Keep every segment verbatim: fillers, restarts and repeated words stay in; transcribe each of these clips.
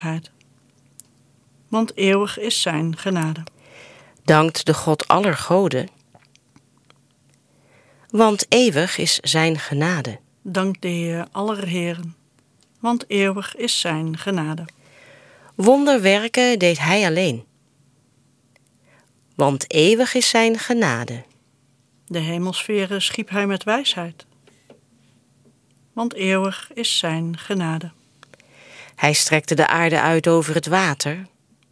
Want eeuwig is zijn genade. Dankt de God aller goden, want eeuwig is zijn genade. Dank de Heer aller heren, want eeuwig is zijn genade. Wonderwerken deed hij alleen, want eeuwig is zijn genade. De hemelsferen schiep hij met wijsheid, want eeuwig is zijn genade. Hij strekte de aarde uit over het water,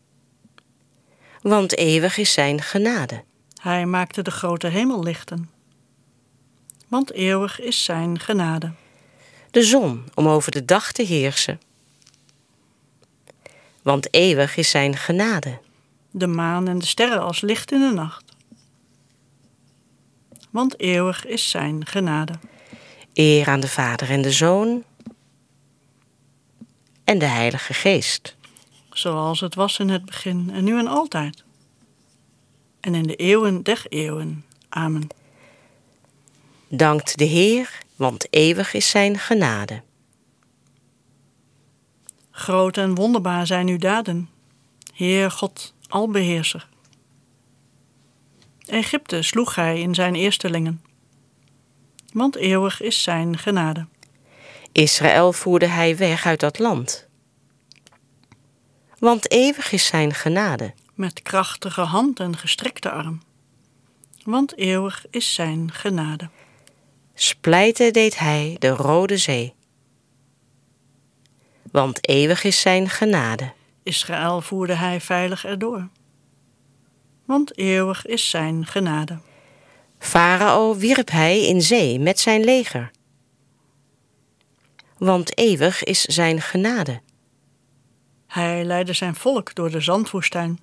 want eeuwig is zijn genade. Hij maakte de grote hemellichten, want eeuwig is zijn genade. De zon om over de dag te heersen, want eeuwig is zijn genade. De maan en de sterren als licht in de nacht, want eeuwig is zijn genade. Eer aan de Vader en de Zoon en de Heilige Geest. Zoals het was in het begin en nu en altijd. En in de eeuwen der eeuwen. Amen. Dankt de Heer, want eeuwig is zijn genade. Groot en wonderbaar zijn uw daden, Heer God, albeheerser. Egypte sloeg hij in zijn eerstelingen, want eeuwig is zijn genade. Israël voerde hij weg uit dat land, want eeuwig is zijn genade. Met krachtige hand en gestrekte arm, want eeuwig is zijn genade. Splijten deed hij de Rode Zee, want eeuwig is zijn genade. Israël voerde hij veilig erdoor, want eeuwig is zijn genade. Farao wierp hij in zee met zijn leger, want eeuwig is zijn genade. Hij leidde zijn volk door de zandwoestijn,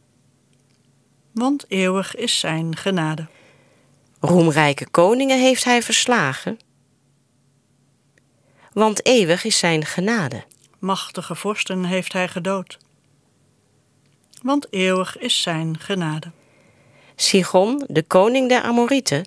want eeuwig is zijn genade. Roemrijke koningen heeft hij verslagen, want eeuwig is zijn genade. Machtige vorsten heeft hij gedood, want eeuwig is zijn genade. Sigon, de koning der Amorieten,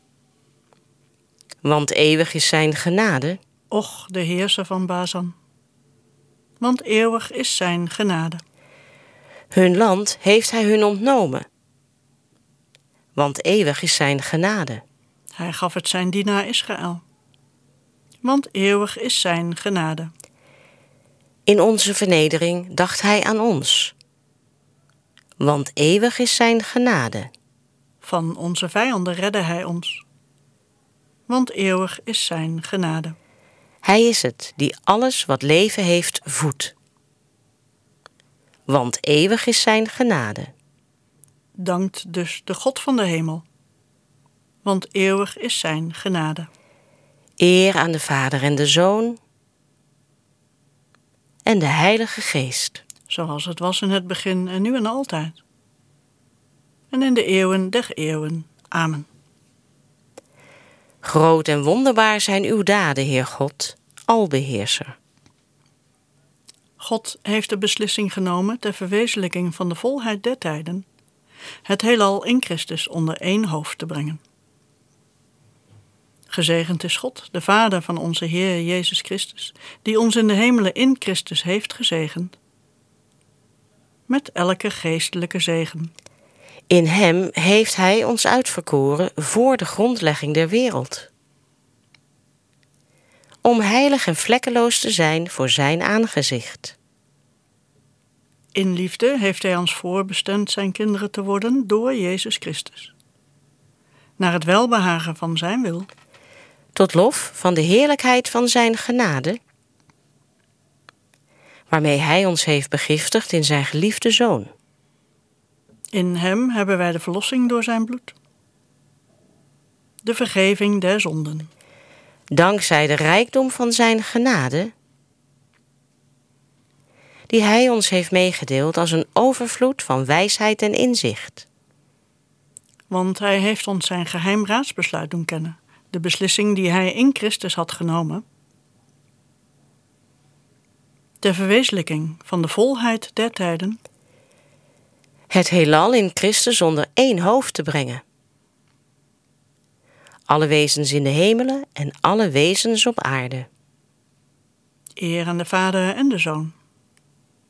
want eeuwig is zijn genade. Och, de heerser van Bazan, want eeuwig is zijn genade. Hun land heeft hij hun ontnomen, want eeuwig is zijn genade. Hij gaf het zijn dienaar Israël, want eeuwig is zijn genade. In onze vernedering dacht hij aan ons, want eeuwig is zijn genade. Van onze vijanden redde hij ons, want eeuwig is zijn genade. Hij is het die alles wat leven heeft voedt, want eeuwig is zijn genade. Dankt dus de God van de hemel, want eeuwig is zijn genade. Eer aan de Vader en de Zoon en de Heilige Geest. Zoals het was in het begin en nu en altijd. En in de eeuwen der eeuwen. Amen. Groot en wonderbaar zijn uw daden, Heer God, albeheerser. God heeft de beslissing genomen ter verwezenlijking van de volheid der tijden, het heelal in Christus onder één hoofd te brengen. Gezegend is God, de Vader van onze Heer Jezus Christus, die ons in de hemelen in Christus heeft gezegend, met elke geestelijke zegen. In hem heeft hij ons uitverkoren voor de grondlegging der wereld, om heilig en vlekkeloos te zijn voor zijn aangezicht. In liefde heeft hij ons voorbestemd zijn kinderen te worden door Jezus Christus, naar het welbehagen van zijn wil, tot lof van de heerlijkheid van zijn genade, waarmee hij ons heeft begiftigd in zijn geliefde Zoon. In hem hebben wij de verlossing door zijn bloed, de vergeving der zonden. Dankzij de rijkdom van zijn genade, die hij ons heeft meegedeeld als een overvloed van wijsheid en inzicht. Want hij heeft ons zijn geheim raadsbesluit doen kennen, de beslissing die hij in Christus had genomen, ter verwezenlijking van de volheid der tijden, het heelal in Christus onder één hoofd te brengen. Alle wezens in de hemelen en alle wezens op aarde. Eer aan de Vader en de Zoon